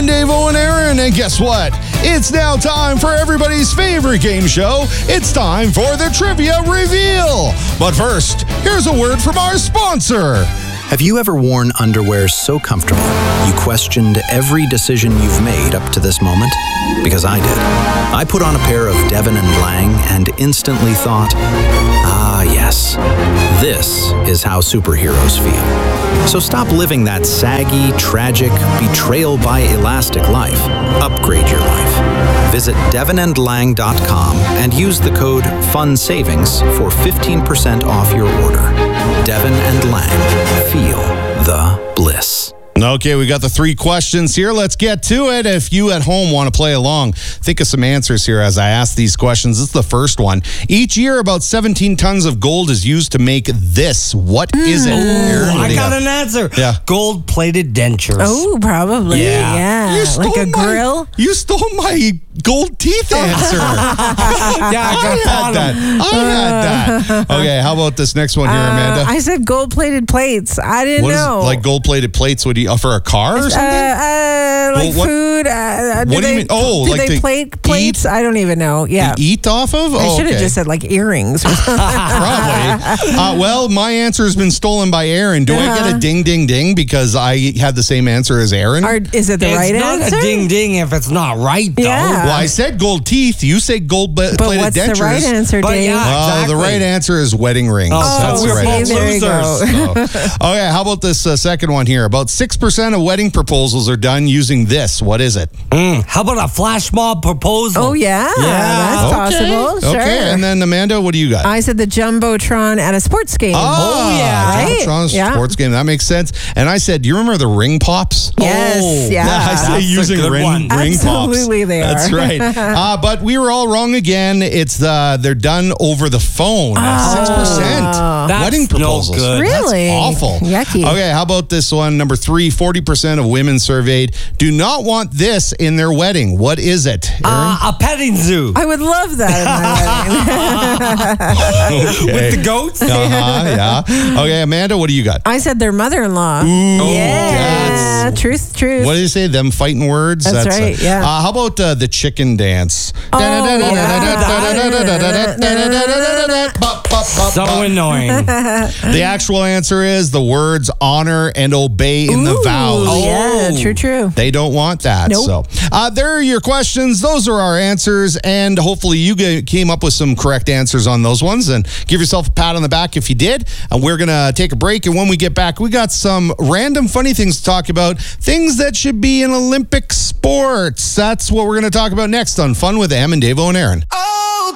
and Davo and Aaron, and guess what? It's now time for everybody's favorite game show. It's time for the Trivia Reveal. But first, here's a word from our sponsor. Have you ever worn underwear so comfortable you questioned every decision you've made up to this moment? Because I did. I put on a pair of Devon and Lang and instantly thought, yes, this is how superheroes feel. So stop living that saggy, tragic, betrayal by elastic life. Upgrade your life. Visit devonandlang.com and use the code FUNSAVINGS for 15% off your order. Devon and Lang. Feel the bliss. Okay, we got the 3 questions here. Let's get to it. If you at home want to play along, think of some answers here as I ask these questions. This is the first one. Each year, about 17 tons of gold is used to make this. What is it? Aaron, I got an answer. Yeah. Gold-plated dentures. Oh, probably. Yeah. You stole Like a grill? You stole my gold teeth answer. I had that. Okay, how about this next one here, Amanda? I said gold-plated plates. I didn't know. Like gold-plated plates? Would you for a car or something? Like food. What do you mean? Oh, do like they plate plates? I don't even know. Yeah. To eat off of? I should have just said like earrings. Probably. Well, my answer has been stolen by Aaron. Do I get a ding, ding, ding because I had the same answer as Aaron? Is it the right answer? It's not a ding, ding if it's not right, though. Yeah. Well, I said gold teeth. You say gold-plated But what's dentures. the right answer, Dave? Yeah, Well, the right answer is wedding rings. That's the right answer. There you go. Okay, how about this second one here? About 6% of wedding proposals are done using this. What is it? How about a flash mob proposal? Oh, yeah. That's possible. Sure. Okay, and then Amanda, what do you got? I said the Jumbotron at a sports game. Oh, yeah. Right? Jumbotron's Yeah. sports game. That makes sense. And I said, do you remember the ring pops? Yes, yeah. I say That's a using good ring one. pops. Absolutely they are. That's right. But we were all wrong again. It's they're done over the phone. 6%. That's Wedding proposals. no good. Really? That's awful. Yucky. Okay, how about this one? Number 3, 40% of women surveyed do not want this in their wedding. What is it, Aaron? A petting zoo. I would love that in my wedding. With the goats? Yeah. Okay, Amanda, what do you got? I said their mother-in-law. Yeah. Truth. What did you say? Them fighting words? That's right, yeah. How about the chicken dance? So annoying. The actual answer is the words honor and obey in the vows. Oh, yeah, true. They don't want that. Nope. So there are your questions. Those are our answers. And hopefully you came up with some correct answers on those ones. And give yourself a pat on the back if you did. And we're going to take a break. And when we get back, we got some random funny things to talk about. Things that should be in Olympic sports. That's what we're going to talk about next on Fun with Em and Davo and Aaron.